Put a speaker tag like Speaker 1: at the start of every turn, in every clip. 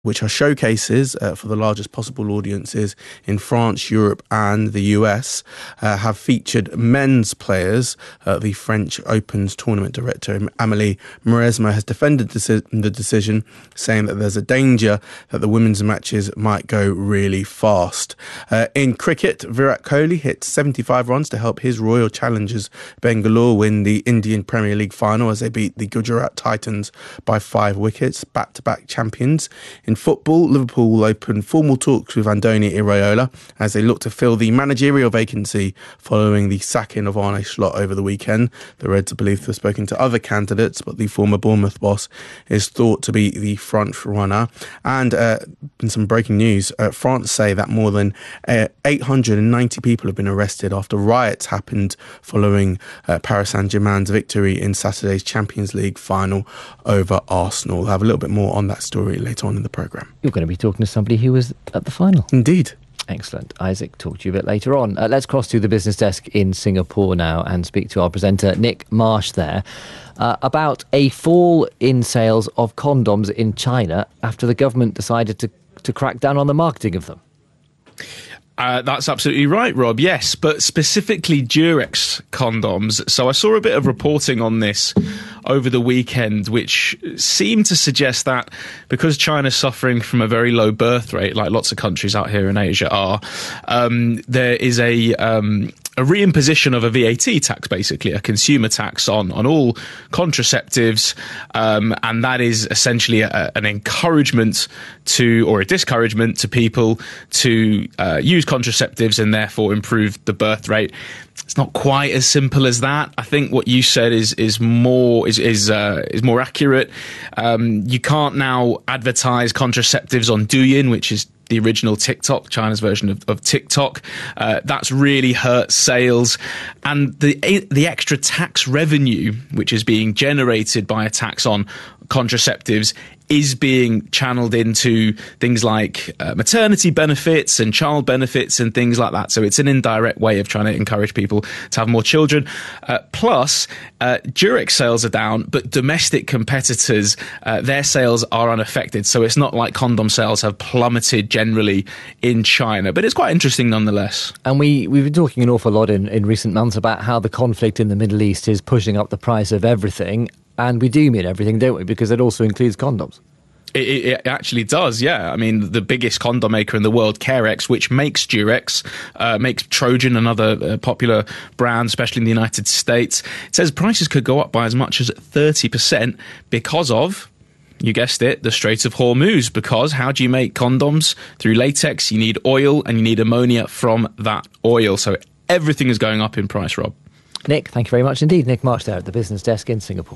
Speaker 1: which are showcases for the largest possible audiences in France, Europe and the US, have featured men's players. The French Open's tournament director, Amélie Mauresmo, has defended the decision, saying that there's a danger that the women's matches might go really fast. In cricket, Virat Kohli hit 75 runs to help his Royal Challengers Bangalore win the Indian Premier League final as they beat the Gujarat Titans by 5 wickets, back-to-back champions. In football, Liverpool will open formal talks with Andoni Iraola as they look to fill the managerial vacancy following the sacking of Arne Slot over the weekend. The Reds are believed to have spoken to other candidates, but the former Bournemouth boss is thought to be the front runner. And in some breaking news, France say that more than 890 people have been arrested after riots happened following Paris Saint-Germain's victory in Saturday's Champions League final over Arsenal. We'll have a little bit more on that story later on in the programme.
Speaker 2: You're going to be talking to somebody who was at the final.
Speaker 1: Indeed.
Speaker 2: Excellent. Isaac, talk to you a bit later on. Let's cross to the business desk in Singapore now and speak to our presenter, Nick Marsh there, about a fall in sales of condoms in China after the government decided to crack down on the marketing of them.
Speaker 3: That's absolutely right, Rob. Yes, but specifically Durex condoms. So I saw a bit of reporting on this over the weekend, which seemed to suggest that because China's suffering from a very low birth rate, like lots of countries out here in Asia are, there is a reimposition of a VAT tax, basically, a consumer tax on all contraceptives. And that is essentially an encouragement to, or a discouragement to people to use contraceptives and therefore improve the birth rate. It's not quite as simple as that. I think what you said is more accurate. You can't now advertise contraceptives on Douyin, which is the original TikTok, China's version of TikTok. That's really hurt sales. And the extra tax revenue, which is being generated by a tax on contraceptives, is being channeled into things like maternity benefits and child benefits and things like that. So it's an indirect way of trying to encourage people to have more children. Plus, Durex sales are down, but domestic competitors, their sales are unaffected. So it's not like condom sales have plummeted generally in China. But it's quite interesting nonetheless.
Speaker 2: And we've been talking an awful lot in recent months about how the conflict in the Middle East is pushing up the price of everything. And we do mean everything, don't we? Because it also includes condoms.
Speaker 3: It actually does, yeah. I mean, the biggest condom maker in the world, Carex, which makes Durex, makes Trojan, another popular brand, especially in the United States. It says prices could go up by as much as 30% because of, you guessed it, the Strait of Hormuz. Because how do you make condoms? Through latex, you need oil and you need ammonia from that oil. So everything is going up in price, Rob.
Speaker 2: Nick, thank you very much indeed. Nick Marsh there at the business desk in Singapore.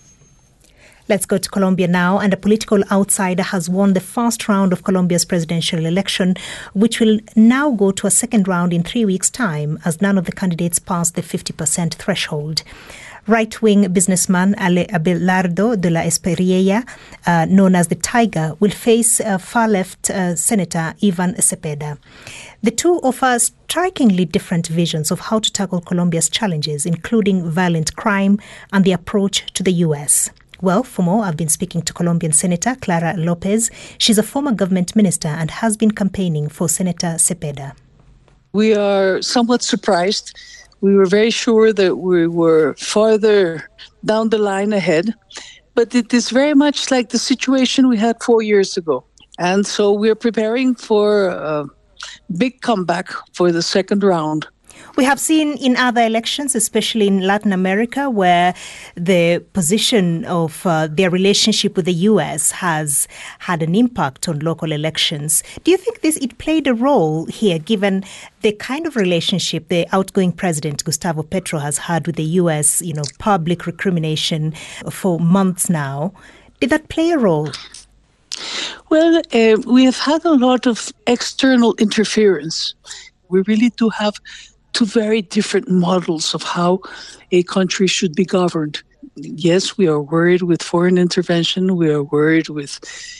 Speaker 4: Let's go to Colombia now, and a political outsider has won the first round of Colombia's presidential election, which will now go to a second round in 3 weeks' time, as none of the candidates passed the 50% threshold. Right-wing businessman Ale Abelardo de la Espriella, known as the Tiger, will face far-left Senator Ivan Cepeda. The two offer strikingly different visions of how to tackle Colombia's challenges, including violent crime and the approach to the U.S. Well, for more, I've been speaking to Colombian Senator Clara Lopez. She's a former government minister and has been campaigning for Senator Cepeda.
Speaker 5: We are somewhat surprised. We were very sure that we were farther down the line ahead, but it is very much like the situation we had 4 years ago. And so we're preparing for a big comeback for the second round.
Speaker 4: We have seen in other elections, especially in Latin America, where the position of their relationship with the U.S. has had an impact on local elections. Do you think it played a role here, given the kind of relationship the outgoing president, Gustavo Petro, has had with the U.S., public recrimination for months now? Did that play a role?
Speaker 5: Well, we have had a lot of external interference. We really do have two very different models of how a country should be governed. Yes, we are worried with foreign intervention. We are worried with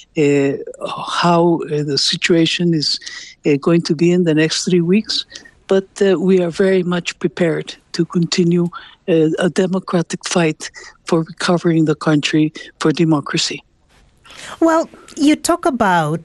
Speaker 5: how the situation is going to be in the next 3 weeks. But we are very much prepared to continue a democratic fight for recovering the country for democracy.
Speaker 4: Well, you talk about